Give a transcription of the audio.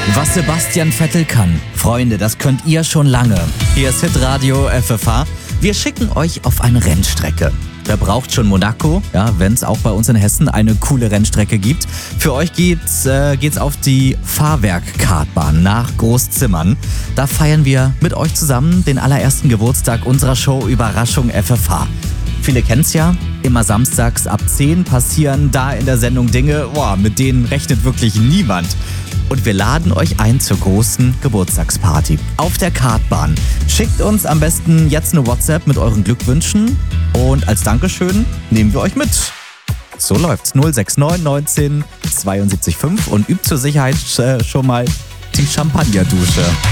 Was Sebastian Vettel kann, Freunde, das könnt ihr schon lange. Hier ist Hitradio FFH. Wir schicken euch auf eine Rennstrecke. Wer braucht schon Monaco? Ja, wenn es auch bei uns in Hessen eine coole Rennstrecke gibt. Für euch geht's auf die Fahrwerk-Kartbahn nach Großzimmern. Da feiern wir mit euch zusammen den allerersten Geburtstag unserer Show Überraschung FFH. Viele kennen's ja, immer samstags ab 10 passieren da in der Sendung Dinge, mit denen rechnet wirklich niemand. Und wir laden euch ein zur großen Geburtstagsparty auf der Kartbahn. Schickt uns am besten jetzt eine WhatsApp mit euren Glückwünschen und als Dankeschön nehmen wir euch mit. So läuft's. 069 19 72 5 und übt zur Sicherheit schon mal die Champagnerdusche.